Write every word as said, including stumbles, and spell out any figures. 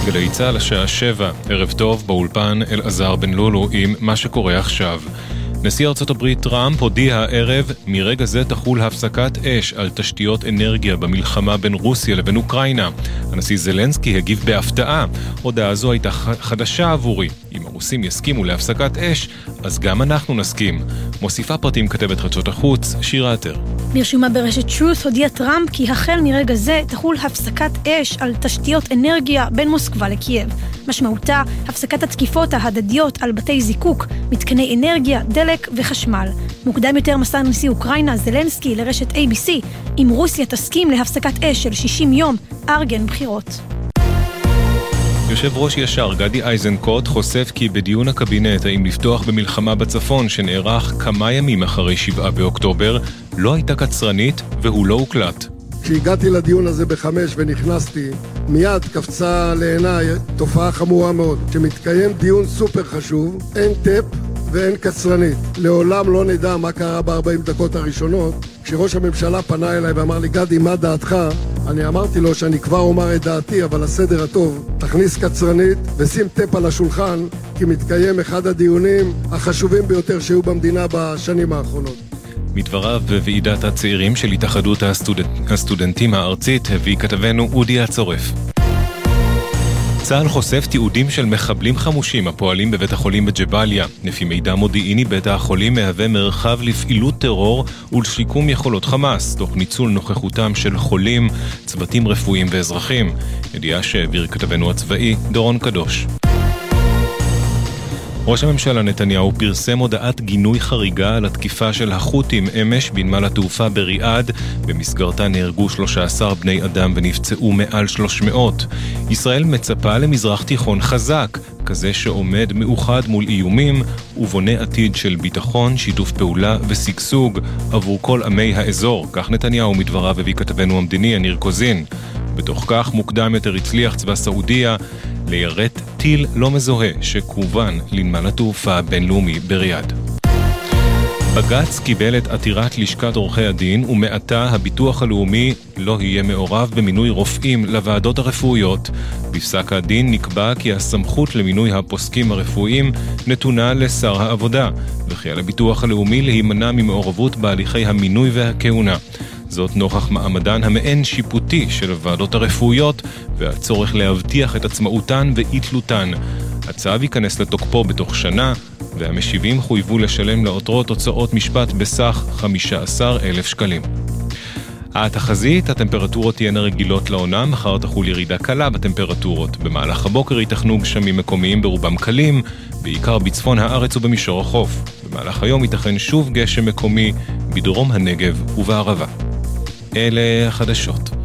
גלי צה"ל השעה שבע, ערב טוב, באולפן אלעזר בן לולו עם מה שקורה עכשיו. נשיא ארצות הברית טראמפ הודיע הערב, מרגע זה תחול הפסקת אש על תשתיות אנרגיה במלחמה בין רוסיה לבין אוקראינה. הנשיא זלנסקי הגיב בהפתעה, הודעה זו הייתה חדשה עבורי. אם הרוסים יסכימו להפסקת אש, אז גם אנחנו נסכים. מוסיפה פרטים כתבת חדשות החוץ, שירה עטר. ברשומה ברשת Truth הודיע טראמפ כי החל מרגע זה תחול הפסקת אש על תשתיות אנרגיה בין מוסקבה לקייב. משמעותה, הפסקת התקיפות ההדדיות על בתי זיקוק, מתקני אנרגיה, דלק וחשמל. מוקדם יותר מסר נשיא אוקראינה זלנסקי לרשת איי בי סי, אם רוסיה תסכים להפסקת אש של שישים יום, ארגן בחירות. יושב ראש ישר גדי איזנקוט חושף כי בדיון הקבינט האם לפתוח במלחמה בצפון שנערך כמה ימים אחרי שבעה באוקטובר לא הייתה קצרנית והוא לא הוקלט. כשהגעתי לדיון הזה בחמש ונכנסתי, מיד קפצה לעיניי תופעה חמורה מאוד. כשמתקיים דיון סופר חשוב, אין טפ ואין קצרנית. לעולם לא נדע מה קרה ב-ארבעים דקות הראשונות. כשראש הממשלה פנה אליי ואמר לי, גדי, מה דעתך? אני אמרתי לו שאני כבר אומר את דעתי, אבל הסדר הטוב, תכניס קצרנית ושים טפ על השולחן, כי מתקיים אחד הדיונים החשובים ביותר שהיו במדינה בשנים האחרונות. מדבריו בוועידת הצעירים של התאחדות הסטודנט, הסטודנטים הארצית הביא כתבנו אודי הצורף. צה"ל חושף תיעודים של מחבלים חמושים הפועלים בבית החולים בג'באליה. לפי מידע מודיעיני, בית החולים מהווה מרחב לפעילות טרור ולשיקום יכולות חמאס, תוך ניצול נוכחותם של חולים, צוותים רפואיים ואזרחים. ידיעה שהעביר כתבנו הצבאי דורון קדוש. ראש הממשלה נתניהו פרסם הודעת גינוי חריגה על התקיפה של החות'ים אמש בנמל התעופה בריאד, במסגרתה נהרגו שלושה עשר בני אדם ונפצעו מעל שלוש מאות. ישראל מצפה למזרח תיכון חזק, כזה שעומד מאוחד מול איומים ובונה עתיד של ביטחון, שיתוף פעולה וסגסוג עבור כל עמי האזור, כך נתניהו מדבריו הביא כתבנו המדיני יניר קוזין. בתוך כך מוקדם יותר הצליח צבא סעודיה ליירט טיל לא מזוהה שכוון לנמל התעופה הבינלאומי בריאד. בג"ץ קיבל את עתירת לשכת עורכי הדין, ומעתה הביטוח הלאומי לא יהיה מעורב במינוי רופאים לוועדות הרפואיות. בפסק הדין נקבע כי הסמכות למינוי הפוסקים הרפואיים נתונה לשר העבודה, וכי על הביטוח הלאומי להימנע ממעורבות בהליכי המינוי והכהונה. זאת נוכח מעמדן המעין שיפוטי של הוועדות הרפואיות והצורך להבטיח את עצמאותן ואי-תלותן. הצו ייכנס לתוקפו בתוך שנה, והמשיבים חויבו לשלם לעותרות הוצאות משפט בסך חמישה עשר אלף שקלים. התחזית, הטמפרטורות תהיינה רגילות לעונה, מחר תחול ירידה קלה בטמפרטורות. במהלך הבוקר ייתכנו גשמים מקומיים ברובם קלים, בעיקר בצפון הארץ ובמישור החוף. במהלך היום ייתכן שוב גשם מקומי בדרום הנגב ובערבה. אלה החדשות.